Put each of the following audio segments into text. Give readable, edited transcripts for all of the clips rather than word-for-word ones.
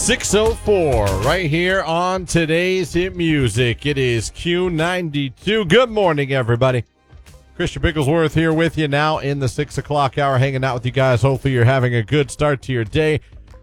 6:04 right here on today's Hit Music. It is Q92. Good morning, everybody. Christian Bigglesworth here with you now in the 6 o'clock hour, hanging out with you guys. Hopefully you're having a good start to your day.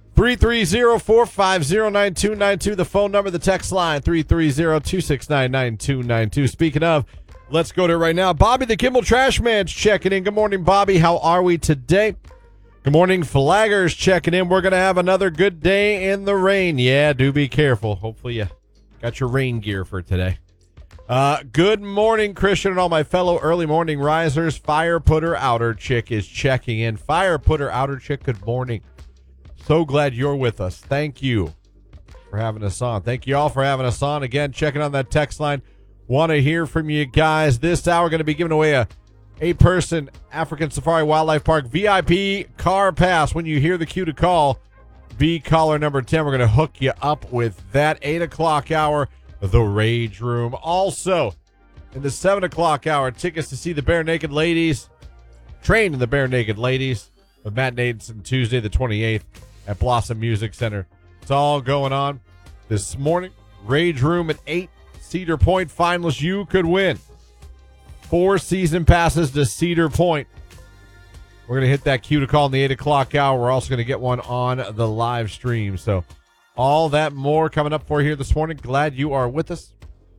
330-450-9292, the phone number, the text line, 330-269-9292. Speaking of, let's go to it right now. Bobby the Kimball Trash Man's checking in. Good morning, Bobby. How are we today? Good morning, Flaggers checking in. We're going to have another good day in the rain. Yeah, do be careful. Hopefully you got your rain gear for today. Good morning, Christian, and all my fellow early morning risers. Fire Putter Outer Chick is checking in. Fire Putter Outer Chick, good morning. So glad you're with us. Thank you for having us on. Thank you all for having us on. Again, checking on that text line. Want to hear from you guys. This hour going to be giving away a 8-person African Safari Wildlife Park VIP car pass. When you hear the cue to call, be caller number 10. We're going to hook you up with that 8 o'clock hour, the Rage Room. Also, in the 7 o'clock hour, tickets to see the Bare Naked Ladies, train in the Bare Naked Ladies, with Matt Nadenson Tuesday the 28th at Blossom Music Center. It's all going on this morning. Rage Room at 8, Cedar Point finalists. You could win 4 season passes to Cedar Point. We're going to hit that cue to call in the 8 o'clock hour. We're also going to get one on the live stream. So all that more coming up for you here this morning. Glad you are with us.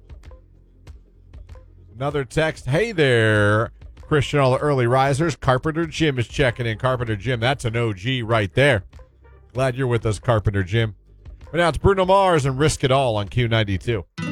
Another text. Hey there, Christian, all the early risers. Carpenter Jim is checking in. Carpenter Jim, that's an OG right there. Glad you're with us, Carpenter Jim. But now it's Bruno Mars and Risk It All on Q92.